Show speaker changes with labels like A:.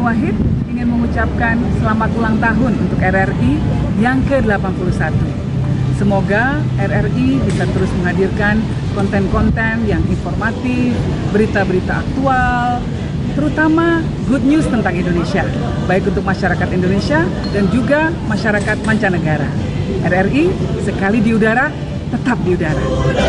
A: Wahid ingin mengucapkan selamat ulang tahun untuk RRI yang ke-81. Semoga RRI bisa terus menghadirkan konten-konten yang informatif, berita-berita aktual, terutama good news tentang Indonesia, baik untuk masyarakat Indonesia dan juga masyarakat mancanegara. RRI sekali di udara, tetap di udara.